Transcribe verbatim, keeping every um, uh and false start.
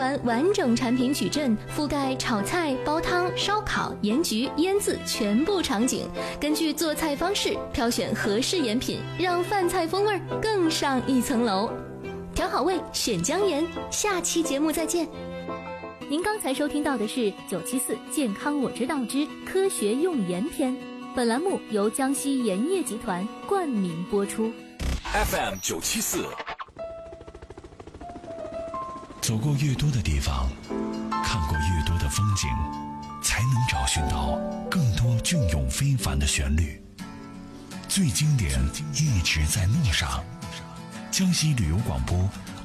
团完整产品矩阵，覆盖炒菜、煲汤、烧烤、盐焗、腌渍全部场景，根据做菜方式挑选合适盐品，让饭菜风味更上一层楼。调好味，选姜盐。下期节目再见。您刚才收听到的是九七四健康我知道之科学用盐篇，本栏目由江西盐业集团冠名播出。 F M 九七四。 走过越多的地方，看过越多的风景，才能找寻到更多隽永非凡的旋律。最经典一直在路上。江西旅游广播